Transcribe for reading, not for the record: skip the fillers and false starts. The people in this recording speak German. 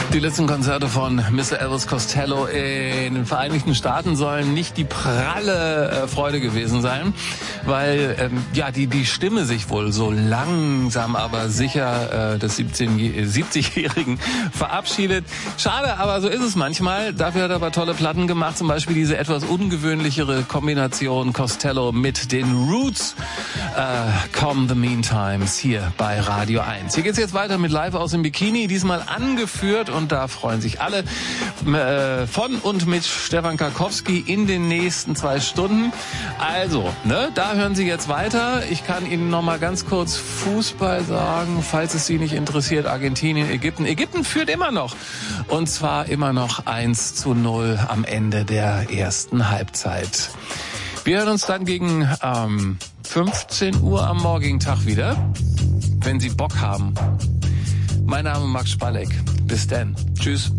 Die letzten Konzerte von Mr. Elvis Costello in den Vereinigten Staaten sollen nicht die pralle Freude gewesen sein, weil die Stimme sich wohl so langsam aber sicher des 70-Jährigen verabschiedet. Schade, aber so ist es manchmal. Dafür hat er aber tolle Platten gemacht, zum Beispiel diese etwas ungewöhnlichere Kombination Costello mit den Roots. Come the Meantimes hier bei Radio 1. Hier geht's jetzt weiter mit Live aus dem Bikini, diesmal angeführt, und da freuen sich alle von und mit Stefan Karkowski in den nächsten 2 Stunden. Also, da hören Sie jetzt weiter. Ich kann Ihnen noch mal ganz kurz Fußball sagen, falls es Sie nicht interessiert. Argentinien, Ägypten. Ägypten führt immer noch. Und zwar immer noch 1:0 am Ende der ersten Halbzeit. Wir hören uns dann gegen 15 Uhr am morgigen Tag wieder, wenn Sie Bock haben. Mein Name ist Max Spalleck. Bis dann. Tschüss.